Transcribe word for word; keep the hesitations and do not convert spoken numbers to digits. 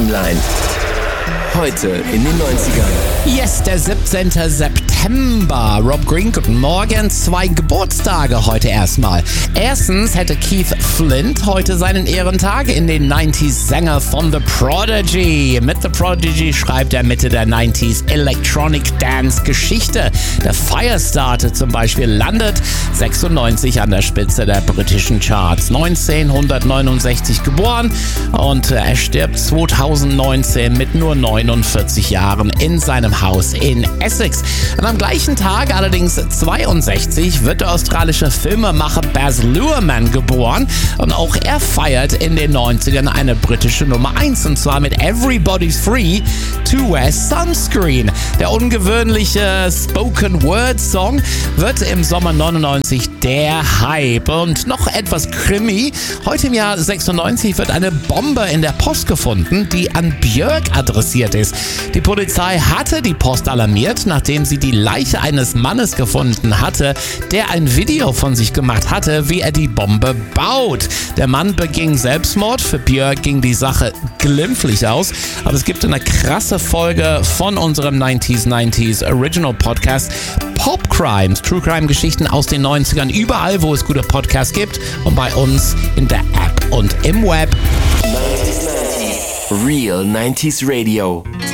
Timeline. Heute in den neunzigern. Yes, der siebzehnten September. Rob Green, guten Morgen. Zwei Geburtstage heute erstmal. Erstens hätte Keith Flint heute seinen Ehrentag, in den neunziger Sänger von The Prodigy. Mit The Prodigy schreibt er Mitte der neunziger Electronic Dance Geschichte. Der Firestarter zum Beispiel landet sechsundneunzig an der Spitze der britischen Charts. neunzehnhundertneunundsechzig geboren und er stirbt zweitausendneunzehn mit nur neunundvierzig Jahren in seinem Haus in Essex. Und am gleichen Tag, allerdings zweiundsechzig, wird der australische Filmemacher Baz Luhrmann geboren und auch er feiert in den neunzigern eine britische Nummer eins, und zwar mit Everybody's Free to Wear Sunscreen. Der ungewöhnliche Spoken-Word-Song wird im Sommer neunundneunzig der Hype. Und noch etwas Krimi. Heute im Jahr sechsundneunzig wird eine Bombe in der Post gefunden, die an Björk adressiert ist. Die Polizei hatte die Post alarmiert, nachdem sie die Leiche eines Mannes gefunden hatte, der ein Video von sich gemacht hatte, wie er die Bombe baut. Der Mann beging Selbstmord. Für Björk ging die Sache glimpflich aus. Aber es gibt eine krasse Folge von unserem neunziger neunziger Original Podcast Pop Crimes, True Crime Geschichten aus den neunzigern, überall, wo es gute Podcasts gibt und bei uns in der App und im Web. Real neunziger Radio.